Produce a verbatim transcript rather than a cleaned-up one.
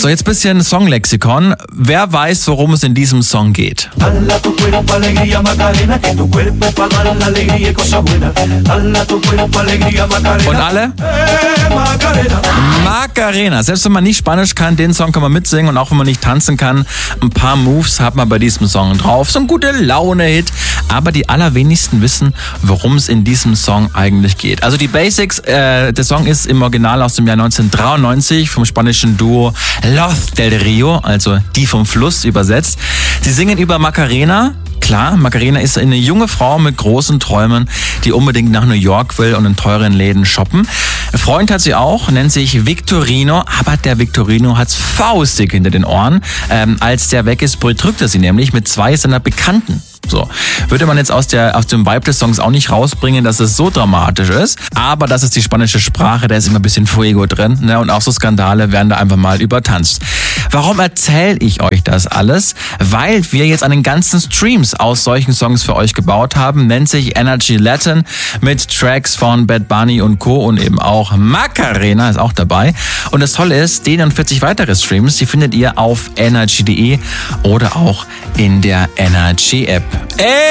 So, jetzt ein bisschen Songlexikon. Wer weiß, worum es in diesem Song geht? Und alle? Macarena. Selbst wenn man nicht Spanisch kann, den Song kann man mitsingen. Und auch wenn man nicht tanzen kann, ein paar Moves hat man bei diesem Song drauf. So ein gute Laune-Hit. Aber die allerwenigsten wissen, worum es in diesem Song eigentlich geht. Also die Basics, äh, der Song ist im Original aus dem Jahr neunzehnhundertdreiundneunzig vom spanischen Duo Los del Rio, also die vom Fluss übersetzt. Sie singen über Macarena. Klar, Macarena ist eine junge Frau mit großen Träumen, die unbedingt nach New York will und in teuren Läden shoppen. Ein Freund hat sie auch, nennt sich Victorino, aber der Victorino hat's faustig hinter den Ohren. Ähm, als der weg ist, betrügt er sie nämlich mit zwei seiner Bekannten. So, würde man jetzt aus der aus dem Vibe des Songs auch nicht rausbringen, dass es so dramatisch ist, aber das ist die spanische Sprache, da ist immer ein bisschen Fuego drin, ne? Und auch so Skandale werden da einfach mal übertanzt. Warum erzähle ich euch das alles? Weil wir jetzt einen ganzen Streams aus solchen Songs für euch gebaut haben, nennt sich Energy Latin mit Tracks von Bad Bunny und Co. und eben auch Macarena ist auch dabei. Und das Tolle ist, den und vierzig weitere Streams, die findet ihr auf energy punkt de oder auch in der Energy App. Ey!